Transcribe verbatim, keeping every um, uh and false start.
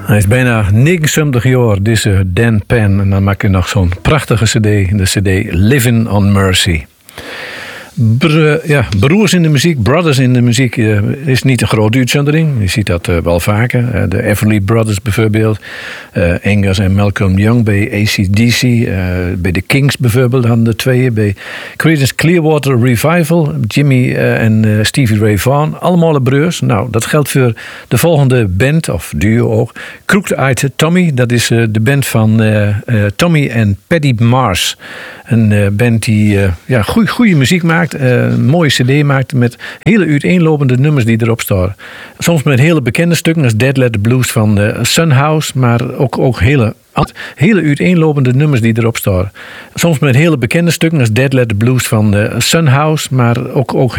Hij is bijna negenenzeventig jaar, deze Dan Penn. En dan maak je nog zo'n prachtige cd, de cd Living on Mercy. Br- ja, broers in de muziek, brothers in de muziek uh, is niet een grote uitzondering. Je ziet dat uh, wel vaker. Uh, de Everly Brothers bijvoorbeeld. Uh, Angus en Malcolm Young bij A C D C. Uh, bij de Kings bijvoorbeeld hadden de tweeën. Bij Creedence Clearwater Revival. Jimmy uh, en uh, Stevie Ray Vaughan. Allemaal de broers. Nou, dat geldt voor de volgende band, of duo ook. Crooked-Eyed Tommy. Dat is uh, de band van uh, uh, Tommy en Paddy Mars. Een uh, band die uh, ja, goede muziek maakt. Uh, een mooie cd maakt met hele uiteenlopende nummers die erop staan. Soms met hele bekende stukken als Dead Letter Blues van uh, Sunhouse, maar ook, ook hele, hele uiteenlopende nummers die erop staan. Soms met hele bekende stukken als Dead Letter Blues van uh, Sunhouse, maar ook, ook